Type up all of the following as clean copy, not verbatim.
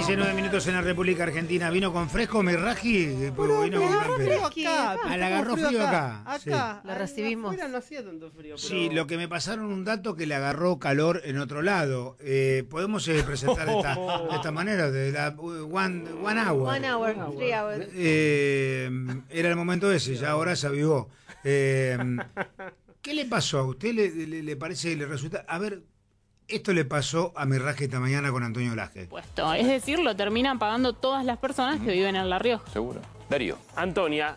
15, 9 minutos en la República Argentina. ¿Vino con fresco, Mirraji? Vino con campera. Acá, Le agarró frío acá. Sí. Lo recibimos. Afuera no hacía tanto frío. Pero... Sí, lo que me pasaron un dato que le agarró calor en otro lado. Podemos presentar de esta manera, de la one hour. 1 hour, 3 hours. Era el momento ese, ya ahora se avivó. ¿Qué le pasó a usted? ¿Le parece, le resulta? A ver, esto le pasó a Mirraji esta mañana con Antonio Laje. Puesto. Es decir, lo terminan pagando todas las personas que viven en La Rioja. Seguro. Darío. Antonia.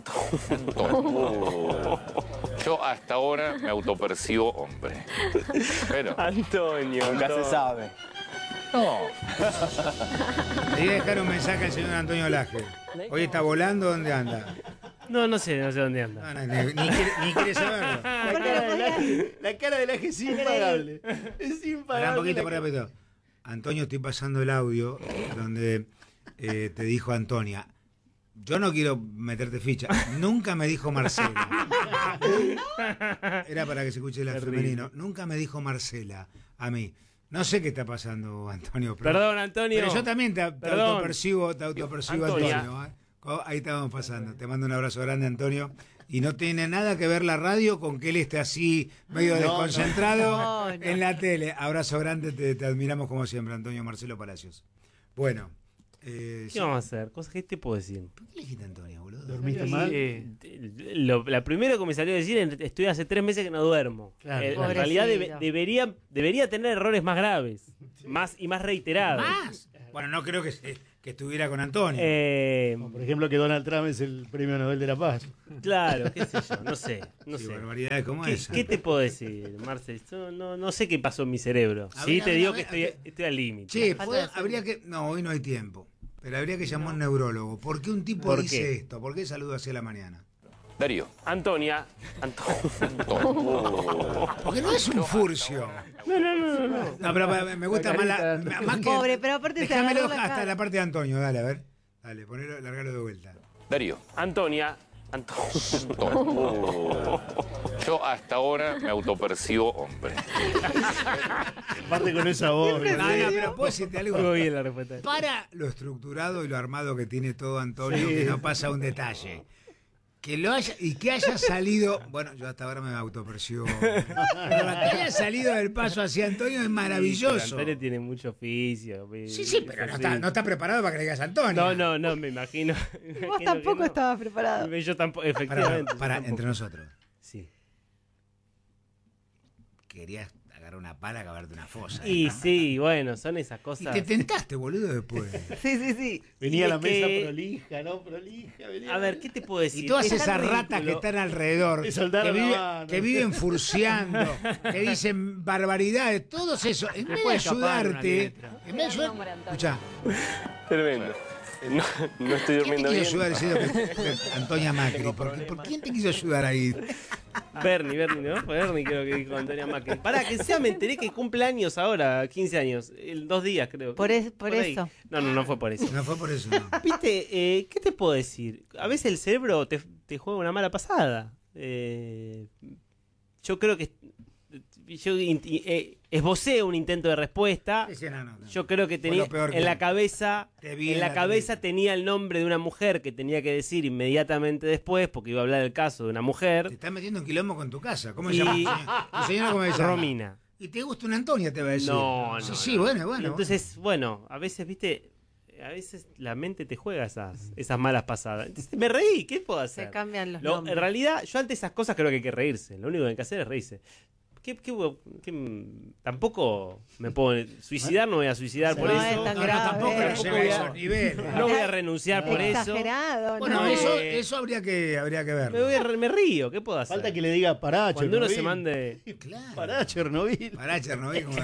Yo hasta ahora me autopercibo hombre. Pero. Antonio. Nunca se sabe. No. Le voy a dejar un mensaje al señor Antonio Laje. Hoy está volando, ¿dónde anda? No sé dónde anda. No, ni quiere saberlo. La cara de Laje es impagable. Es Pará impagable. un poquito, pará un poquito. Antonio, estoy pasando el audio donde te dijo Antonia. Yo no quiero meterte ficha. Nunca me dijo Marcela. Era para que se escuche el femenino. Nunca me dijo Marcela a mí. No sé qué está pasando, Antonio. Perdón, Antonio. Pero yo también te autopercibo, Antonia. Antonio. Ahí estábamos pasando. Te mando un abrazo grande, Antonio. Y no tiene nada que ver la radio con que él esté así, medio desconcentrado en la tele. Abrazo grande, te admiramos como siempre, Antonio Marcelo Palacios. Bueno. ¿Qué vamos a hacer? ¿Qué te puedo decir? ¿Por qué le dijiste Antonio, boludo? ¿Dormiste mal? La primero que me salió a decir es estoy hace 3 meses que no duermo. Claro. En realidad debería tener errores más graves, más reiterados. ¿Más? Bueno, no creo que estuviera con Antonio. Como por ejemplo que Donald Trump es el premio Nobel de la Paz. Claro, qué sé yo, no sé. Sí, barbaridades como esa. ¿Qué te puedo decir, Marcel? No sé qué pasó en mi cerebro. Te digo que estoy al límite. Che, habría que... No, hoy no hay tiempo. Pero habría que llamar a un neurólogo. ¿Por qué un tipo dice esto? ¿Por qué saluda hacia la mañana? Darío. Antonia. Porque no es un furcio. No, pero me gusta más que... Pobre, pero aparte se déjamelo agarró la hasta cara. la parte de Antonio, dale, a ver. Dale, ponelo, largalo de vuelta. Darío. Antonia. Yo hasta ahora me autopercibo hombre. Aparte con esa voz. No, pero puedo decirte algo. Estuvo bien la respuesta. Para lo estructurado y lo armado que tiene todo Antonio, que no pasa un detalle. Que haya salido, bueno, yo hasta ahora me autopercibo. Pero que haya salido del paso hacia Antonio es maravilloso. Antonio tiene mucho oficio. Sí, pero no está preparado para que le digas Antonio. No, me imagino. Vos tampoco estabas preparado. Yo tampoco, efectivamente. Para entre nosotros. Sí. Querías agarrar una pala y acabarte una fosa. Y sí, bueno, son esas Y cosas. te tentaste, boludo, después. Sí. Venía a la Es mesa que- prolija, ¿no? Prolija. A ver, ¿qué te puedo decir? Y todas Es tan esas ratas ridículo. que están alrededor, Te soltaron la mano. que viven furciando, que dicen barbaridades, todos esos, en vez de puede escapar una ayudarte, letra. en vez de ayudar, escuchá, Tremendo. No estoy ¿quién te durmiendo quiso bien. ayudar diciendo que Antonia Macri? ¿Por quién te quiso ayudar ahí? Bernie, ¿no? Fue Bernie creo que dijo Antonia Macri. Pará, que sea, me enteré que cumple años ahora, 15 años, 2 días creo. Por ahí. eso. No fue por eso. No fue por eso, no. Viste, ¿qué te puedo decir? A veces el cerebro te juega una mala pasada. Yo creo que esbocé un intento de respuesta. Sí, no. Yo creo que Fue tenía lo peor en la cabeza, te vi en la cabeza tenía el nombre de una mujer que tenía que decir inmediatamente después, porque iba a hablar del caso de una Te mujer. estás metiendo en quilombo con tu casa. ¿Cómo se Y- llama? ¿Tu señora cómo se llama? Romina. ¿Y te gusta una Antonia, te va a decir? No. Sí, bueno. Entonces, bueno, a veces, viste, a veces la mente te juega esas malas pasadas. Entonces, me reí, ¿qué puedo hacer? Se cambian los En nombres. realidad, yo ante esas cosas creo que hay que reírse. Lo único que hay que hacer es reírse. Tampoco me puedo suicidar, no voy a suicidar por No eso. es tan No, grave. tampoco lo Tampoco lleve a voy a- esos niveles. No voy a renunciar por eso. Exagerado, Bueno, ¿no? eso habría que verlo. Me río, ¿qué puedo hacer? Falta que le diga pará, Cuando uno Chernobyl. se mande. Claro. Pará, Chernobyl. Pará, Chernobyl. como-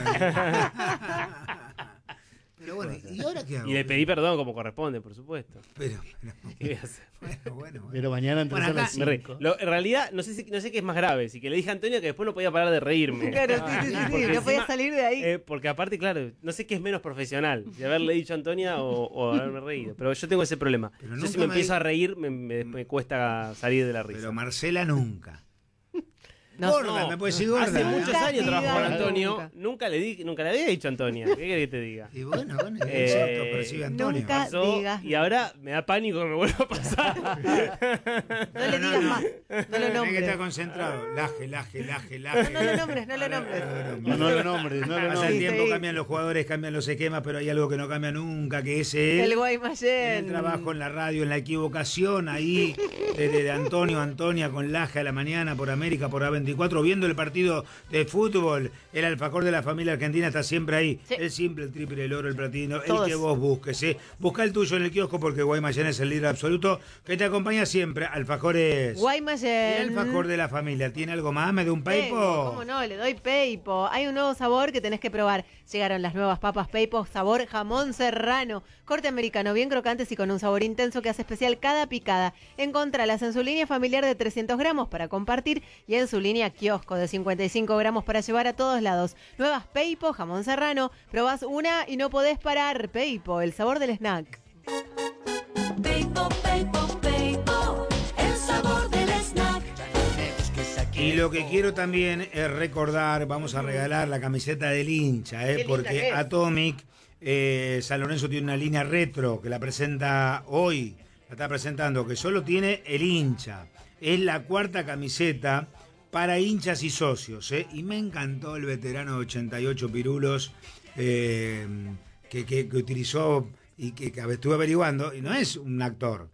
Pero bueno, ¿y ahora qué hago? Y le pedí perdón como corresponde, por supuesto. Pero, ¿Qué voy a hacer? bueno. Pero mañana entre Bueno, las acá- Me reí. 5. En realidad, no sé qué es más grave. Si que le dije a Antonio que después no podía parar de reírme. Claro, sí, Porque no podía salir de ahí. Porque aparte, claro, no sé qué es menos profesional, de haberle dicho a Antonia o haberme reído. Pero yo tengo ese problema. Pero Yo nunca si me me empiezo di- a reír, me cuesta salir de la risa. Pero Marcela nunca. No, Gorda, no. me puedes decir gorda. Hace muchos Nunca años trabajo con digas Antonio. Nunca le había dicho a Antonia. ¿Qué querés que te diga? Y bueno, es cierto, percibe Antonio. nunca- Pasó, digas y ahora me da pánico que me vuelva a pasar. No le digas más. No lo Tenés que nombres. estar concentrado. Laje. No lo nombres, no lo nombres. No lo nombres, no lo Pasa nombres. el tiempo, Sí. cambian los jugadores, cambian los esquemas, pero hay algo que no cambia nunca, que es El el Guaymallén. trabajo en la radio, en la equivocación ahí de Antonio, Antonia con Laje a la mañana por América, por A24, viendo el partido de fútbol. El alfajor de la familia argentina está siempre ahí. Sí. El simple, el triple, el oro, el platino, Todos. el que vos busques. Busca el tuyo en el kiosco porque Guaymallén es el líder absoluto que te acompaña siempre. Alfajores. Y Guaymallén. el alfajor de la familia. ¿Tiene algo más? ¿Me da un Tengo, paipo? ¿Cómo no? Le doy Peipo. Hay un nuevo sabor que tenés que probar. Llegaron las nuevas papas Peipo, sabor jamón serrano. Corte americano, bien crocantes y con un sabor intenso que hace especial cada picada. Encontralas en su línea familiar de 300 gramos para compartir y en su línea kiosco de 55 gramos para llevar a todos lados. Nuevas Peipo, jamón serrano. Probás una y no podés parar. Peipo, el sabor del snack. Peipo, Peipo, Peipo, el sabor del snack. Y lo que quiero también es recordar, vamos a regalar la camiseta del hincha, Qué linda que porque es. Atomic San Lorenzo tiene una línea retro que la presenta hoy, la está presentando, que solo tiene el hincha. Es la cuarta camiseta para hinchas y socios, y me encantó el veterano de 88 Pirulos que utilizó y que estuve averiguando, y no es un actor.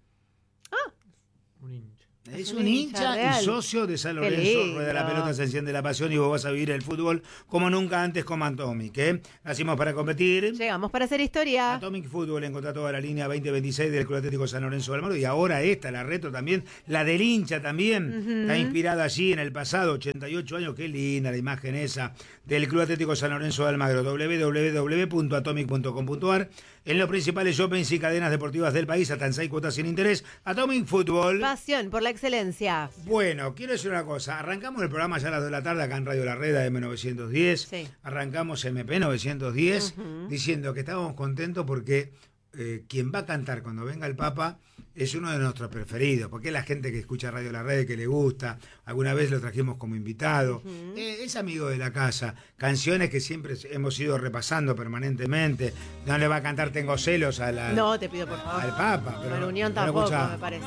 Es un hincha real. y socio de San Qué Lorenzo. lindo. Rueda la pelota, se enciende la pasión y vos vas a vivir el fútbol como nunca antes con Atomic. Nacimos para competir. Llegamos para hacer historia. Atomic Fútbol encontrá toda la línea 2026 del Club Atlético San Lorenzo del Almagro. Y ahora esta, la retro también, la del hincha también. Está inspirada allí en el pasado, 88 años. Qué linda la imagen esa del Club Atlético San Lorenzo del Almagro. www.atomic.com.ar. En los principales shoppings y cadenas deportivas del país, hasta en 6 cuotas sin interés. Atomic Fútbol. Pasión por la excelencia. Bueno, quiero decir una cosa. Arrancamos el programa ya a las 2 de la tarde acá en Radio La Reda M910. Sí. Arrancamos MP 910 diciendo que estábamos contentos porque quien va a cantar cuando venga el Papa es uno de nuestros preferidos, porque es la gente que escucha Radio La Red, que le gusta. Alguna vez lo trajimos como invitado. Es amigo de la casa. Canciones que siempre hemos ido repasando permanentemente. No le va a cantar Tengo celos No, te pido por favor. al Papa. Pero, Bueno, Unión pero tampoco, escuchá. me parece.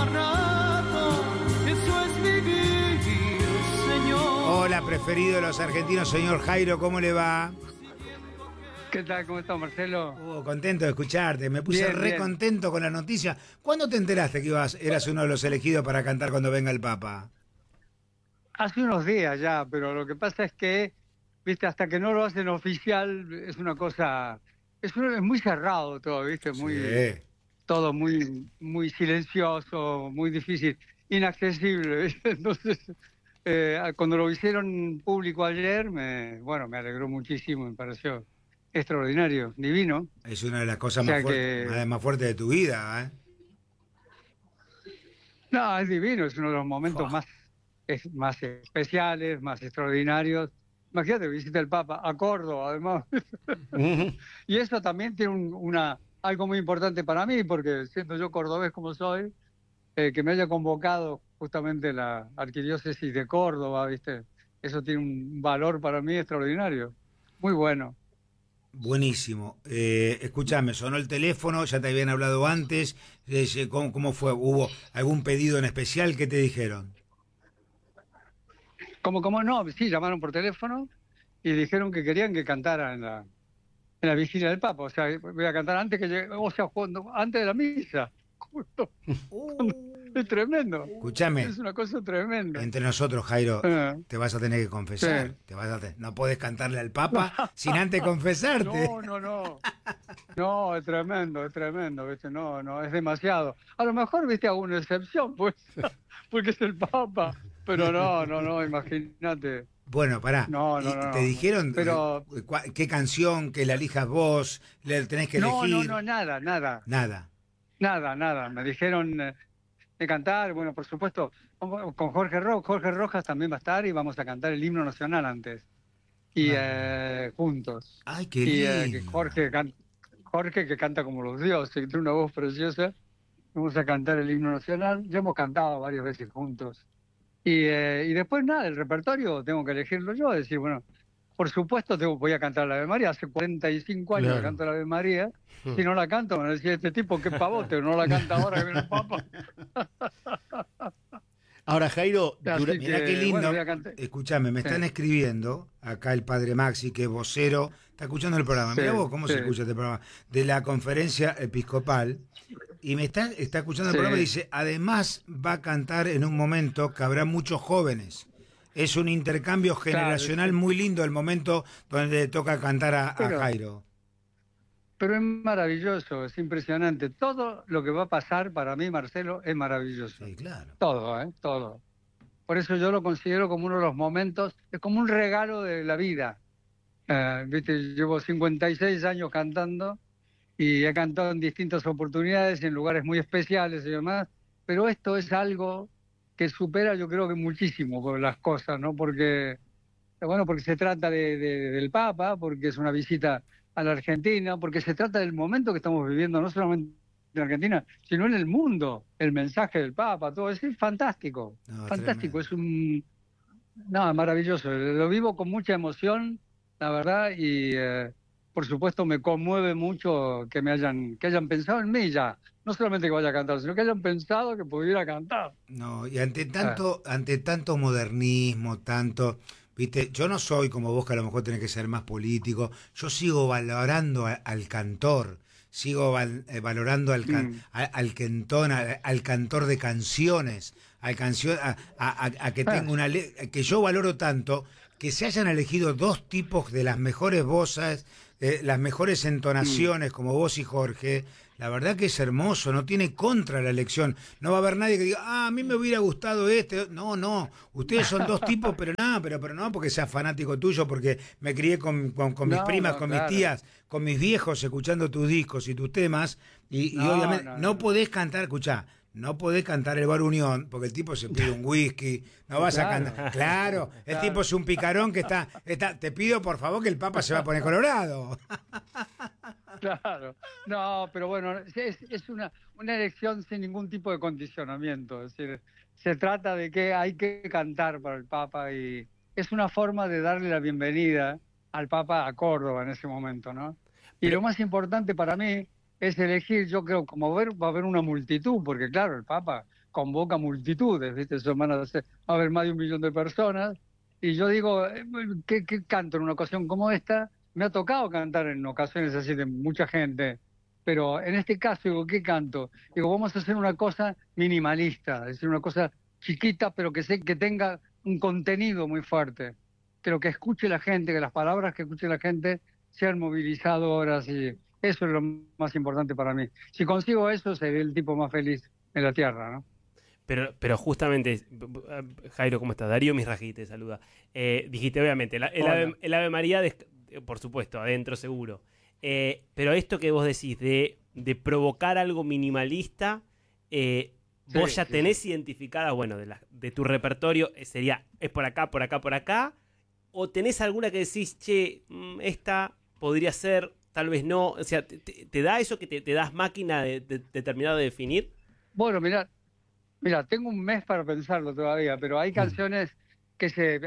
Hola, preferido de los argentinos, señor Jairo, ¿cómo le va? ¿Qué tal? ¿Cómo estás, Marcelo? Contento de escucharte, me puse Bien, re bien. contento con la noticia. ¿Cuándo te enteraste que eras uno de los elegidos para cantar cuando venga el Papa? Hace unos días ya, pero lo que pasa es que, viste, hasta que no lo hacen oficial, es una cosa, es muy cerrado todo, viste, Sí. todo muy silencioso, muy difícil, inaccesible, ¿viste? Entonces, cuando lo hicieron público ayer, me alegró muchísimo, me pareció extraordinario, divino. Es una de las cosas O sea más fuertes de tu vida, ¿eh? No, es divino, es uno de los momentos más especiales, más extraordinarios. Imagínate, visita el Papa a Córdoba, además. Y eso también tiene algo muy importante para mí, porque siendo yo cordobés como soy, que me haya convocado justamente la Arquidiócesis de Córdoba, ¿viste? Eso tiene un valor para mí extraordinario. Muy bueno. Buenísimo. Escúchame, sonó el teléfono, ya te habían hablado antes. ¿Cómo fue? ¿Hubo algún pedido en especial? ¿Qué te dijeron? ¿Cómo no? Sí, llamaron por teléfono y dijeron que querían que cantara en la vigilia del Papa. O sea, voy a cantar antes antes de la misa. Es tremendo. Escúchame, Es una cosa tremenda. entre nosotros, Jairo, te vas a tener que confesar. Sí. No podés cantarle al Papa sin antes confesarte. No. No, es tremendo, ¿viste? No, es demasiado. A lo mejor, ¿viste? Hago una excepción, pues, porque es el Papa. Pero no, imagínate. Bueno, pará. No, ¿Te dijeron pero qué canción, que la elijas vos, le tenés que elegir? No, nada. Nada. Me dijeron de cantar, bueno, por supuesto, con Jorge Rojas también va a estar y vamos a cantar el himno nacional antes. Y juntos. Ay, qué Y lindo. Jorge que canta como los dioses, que tiene una voz preciosa. Vamos a cantar el himno nacional. Ya hemos cantado varias veces juntos. Y después nada, el repertorio tengo que elegirlo yo, decir, bueno, por supuesto voy a cantar la Ave María, hace 45 años que canto la Ave María, si no la canto, me van a decir, este tipo qué pavote, no la canta ahora que viene el Papa. Ahora, Jairo, Mirá qué lindo. bueno, voy a cantar. Escúchame, me están escribiendo acá el padre Maxi, que es vocero, está escuchando el programa. Mirá vos cómo se escucha este programa, de la conferencia episcopal, y me está escuchando el programa y dice, además va a cantar en un momento que habrá muchos jóvenes. Es un intercambio generacional muy lindo el momento donde le toca cantar a Jairo. Pero es maravilloso, es impresionante. Todo lo que va a pasar para mí, Marcelo, es maravilloso. Sí, claro. Todo, todo. Por eso yo lo considero como uno de los momentos, es como un regalo de la vida. Viste, llevo 56 años cantando y he cantado en distintas oportunidades, en lugares muy especiales y demás, pero esto es algo que supera, yo creo que muchísimo por las cosas, ¿no? Porque se trata del Papa, porque es una visita a la Argentina, porque se trata del momento que estamos viviendo, no solamente en Argentina, sino en el mundo, el mensaje del Papa, todo eso es fantástico, fantástico, Tremendo. Es maravilloso, lo vivo con mucha emoción, la verdad, y por supuesto me conmueve mucho que hayan pensado en mí ya, no solamente que vaya a cantar, sino que hayan pensado que pudiera cantar. No, y ante tanto modernismo, viste, yo no soy como vos, que a lo mejor tenés que ser más político. Yo sigo valorando al cantor, sigo valorando al cantón, al cantor de canciones, a que tenga una que yo valoro tanto que se hayan elegido dos tipos de las mejores voces, las mejores entonaciones, como vos y Jorge. La verdad que es hermoso, no tiene contra la elección. No va a haber nadie que diga, a mí me hubiera gustado este. No, ustedes son dos tipos, pero no porque sea fanático tuyo, porque me crié con mis primas, con mis tías, con mis viejos, escuchando tus discos y tus temas, y obviamente no podés cantar, escuchá, no podés cantar el Bar Unión, porque el tipo se pide un whisky, no vas a cantar. Claro, el tipo es un picarón que está, te pido por favor que el Papa se va a poner colorado. Claro, no, pero bueno, es una elección sin ningún tipo de condicionamiento, es decir, se trata de que hay que cantar para el Papa y es una forma de darle la bienvenida al Papa a Córdoba en ese momento, ¿no? Y lo más importante para mí es elegir, yo creo, como va a haber una multitud, porque claro, el Papa convoca multitudes, ¿viste? Va a haber más de 1 millón de personas, y yo digo, ¿qué canto en una ocasión como esta? Me ha tocado cantar en ocasiones así de mucha gente, pero en este caso digo, ¿qué canto? Digo, vamos a hacer una cosa minimalista, es decir, una cosa chiquita, pero que tenga un contenido muy fuerte, que lo que escuche la gente, que las palabras que escuche la gente sean movilizadoras, y eso es lo más importante para mí. Si consigo eso, seré el tipo más feliz en la tierra, ¿no? Pero justamente, Jairo, ¿cómo estás? Darío Misraji te saluda. Dijiste, obviamente, el Ave María, por supuesto, adentro seguro. Pero esto que vos decís de provocar algo minimalista, vos ya tenés identificada, bueno, de tu repertorio, es por acá, por acá, por acá, o tenés alguna que decís, che, esta podría ser, tal vez no, o sea, ¿te da eso que te das máquina de terminado de definir? Bueno, mira, tengo un mes para pensarlo todavía, pero hay canciones que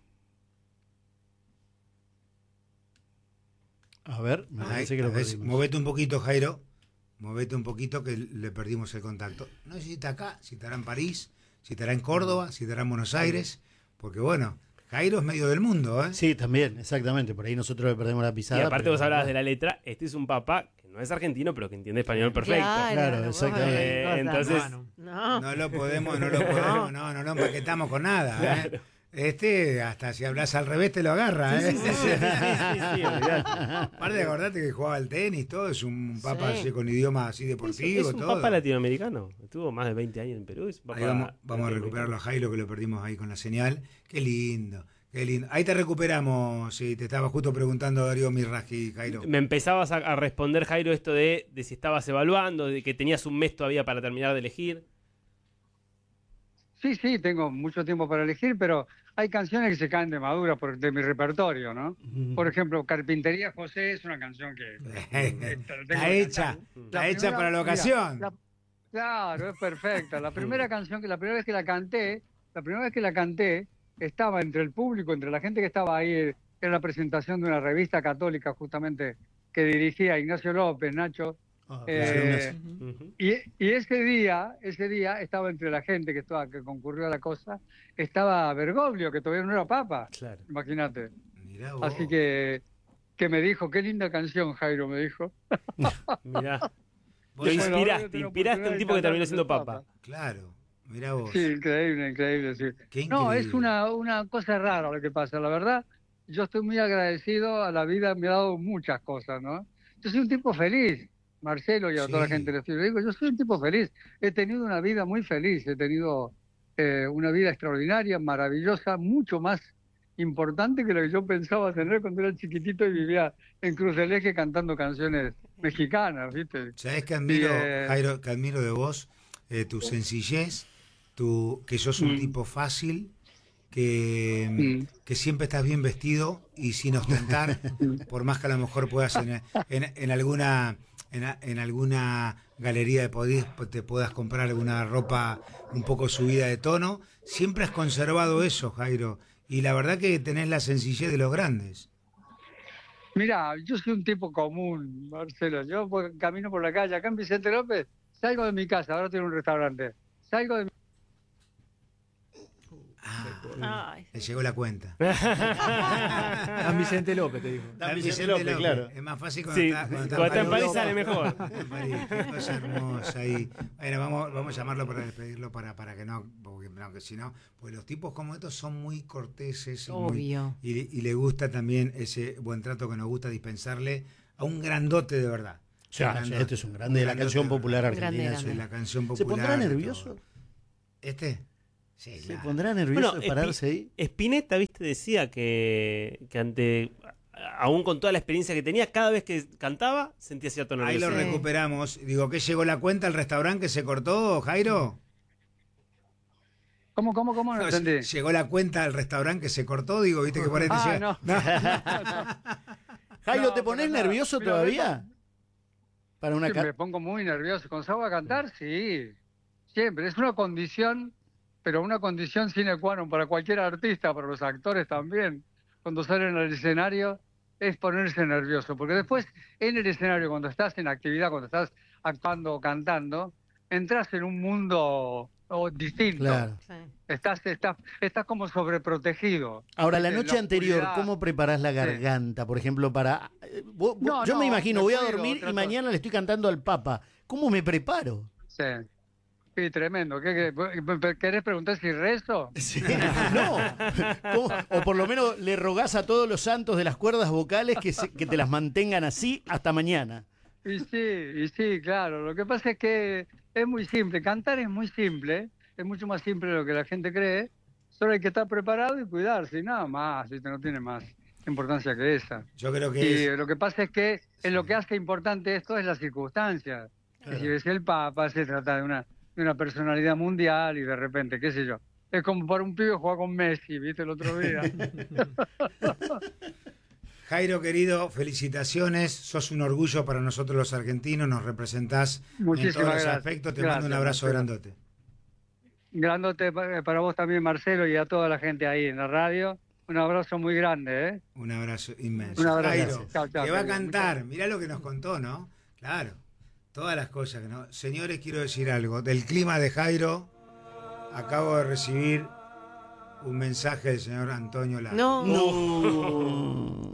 A ver, me parece que lo perdimos. Movete un poquito, Jairo. Movete un poquito, que le perdimos el contacto. No sé si está acá, si estará en París, si estará en Córdoba, si estará en Buenos Aires. Porque bueno, Jairo es medio del mundo, ¿eh? Sí, también, exactamente. Por ahí nosotros le perdemos la pisada. Y aparte vos hablabas de la letra. Este es un Papa que no es argentino, pero que entiende español perfecto. Claro, exactamente. Entonces, no lo podemos, no empaquetamos con nada, ¿eh? Hasta si hablas al revés te lo agarra, ¿eh? Sí, Aparte, acordate que jugaba al tenis, todo, es un Papa así, con idioma así deportivo, es un todo. Papa latinoamericano. Estuvo más de 20 años en Perú. Ahí vamos a recuperarlo a Jairo, que lo perdimos ahí con la señal. Qué lindo. Ahí te recuperamos. Sí, te estaba justo preguntando Darío Misraji, Jairo. Me empezabas a responder, Jairo, esto de si estabas evaluando, de que tenías un mes todavía para terminar de elegir. Sí, tengo mucho tiempo para elegir, pero hay canciones que se caen de madura de mi repertorio, ¿no? Por ejemplo, Carpintería José es una canción que... está hecha para la ocasión. Claro, es perfecta. La primera vez que la canté, la primera vez que la canté, estaba entre el público, entre la gente que estaba ahí, en la presentación de una revista católica justamente que dirigía Ignacio López, Nacho. Y ese día estaba entre la gente que concurrió a la cosa, estaba Bergoglio, que todavía no era papa, Claro. Imagínate. Mirá vos. Así que me dijo, qué linda canción, Jairo, me dijo. Mirá. Vos Lo sabés- inspiraste a un tipo que terminó siendo papa. Claro, mirá vos. Sí, increíble, sí. Qué No, es increíble. una cosa rara lo que pasa, la verdad. Yo estoy muy agradecido a la vida, me ha dado muchas cosas, ¿no? Yo soy un tipo feliz, Marcelo y a toda la Sí. gente les digo, yo soy un tipo feliz. He tenido una vida muy feliz, he tenido una vida extraordinaria, maravillosa, mucho más importante que lo que yo pensaba tener cuando era chiquitito y vivía en Cruz del Eje cantando canciones mexicanas, ¿viste? ¿Sabés qué admiro, Y, Jairo, que admiro de vos? Tu sencillez, que sos un tipo fácil, que siempre estás bien vestido y sin ostentar, por más que a lo mejor puedas en alguna galería te puedas comprar alguna ropa un poco subida de tono, siempre has conservado eso, Jairo, y la verdad que tenés la sencillez de los grandes. Mira, yo soy un tipo común, Marcelo. Yo camino por la calle, acá en Vicente López, salgo de mi casa, ahora tengo un restaurante. Salgo de mi... Ay. Le llegó la cuenta. San Vicente López, te dijo. San Vicente López, claro. Es más fácil cuando Sí, está cuando está en París sale mejor. En París, qué cosa hermosa ahí. Bueno, vamos a llamarlo para despedirlo para que no, porque si no, pues los tipos como estos son muy corteses Obvio. y le gusta también ese buen trato que nos gusta dispensarle a un grandote de verdad. O sea, Un grandote, este es un grande de la grandote canción de verdad. popular Grande, argentina. grande. De la canción ¿Se popular. pondrá de nervioso? todo. ¿Este? Sí, ¿Se claro. pondrá nervioso Bueno, de pararse ahí? Spinetta, viste, decía que aún con toda la experiencia que tenía, cada vez que cantaba sentía cierto Ahí lo nerviosismo. Sí. recuperamos. Digo, ¿qué llegó la cuenta al restaurante que se cortó, Jairo? ¿Cómo? No entendí. Llegó la cuenta al restaurante que se cortó, digo, viste que por ahí te llega. No. Jairo, No, ¿te pones para nada. nervioso Mira, todavía? Para una Me pongo muy nervioso. ¿Cuando salgo a cantar? Sí. Siempre. Es una condición, pero una condición sine qua non para cualquier artista, para los actores también. Cuando salen al escenario es ponerse nervioso. Porque después, en el escenario, cuando estás en actividad, cuando estás actuando o cantando, entras en un mundo distinto. Claro. Sí. Estás como sobreprotegido. Ahora, la En noche anterior, oscuridad. ¿cómo preparás la garganta, por ejemplo, para... yo me imagino, me voy a cuido, dormir y trato- mañana le estoy cantando al Papa. ¿Cómo me preparo? Sí. Sí, tremendo. ¿Querés preguntar si rezo? Sí. No. ¿Cómo? O por lo menos le rogás a todos los santos de las cuerdas vocales que te las mantengan así hasta mañana. Y sí, claro. Lo que pasa es que es muy simple. Cantar es muy simple. Es mucho más simple de lo que la gente cree. Solo hay que estar preparado y cuidarse. Y nada más. ¿Viste? No tiene más importancia que esa. Yo creo que Y es. lo que pasa es que en lo que hace importante esto es la circunstancia. Que si ves el Papa, se trata de una personalidad mundial y de repente, qué sé yo. Es como para un pibe jugar con Messi, ¿viste? El otro día. Jairo, querido, felicitaciones. Sos un orgullo para nosotros los argentinos. Nos representás en Muchísimas todos los gracias. aspectos. Te Gracias, mando un abrazo Marcelo. grandote. Grandote para vos también, Marcelo, y a toda la gente ahí en la radio. Un abrazo muy grande, ¿eh? Un abrazo inmenso. Un abrazo. Jairo, Chao, chao, que va a querido. cantar. Mirá lo que nos contó, ¿no? Claro. Todas las cosas que no. Señores, quiero decir algo. Del clima de Jairo, acabo de recibir un mensaje del señor Antonio Lara. No. No.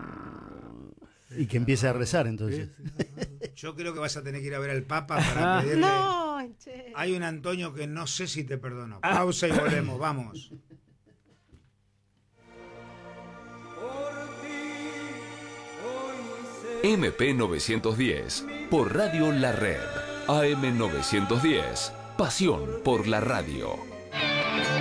Y que empiece a rezar entonces. Yo creo que vas a tener que ir a ver al Papa para pedirle. No, che. Hay un Antonio que no sé si te perdonó. Pausa y volvemos, vamos. MP 910 por Radio La Red. AM 910. Pasión por la radio.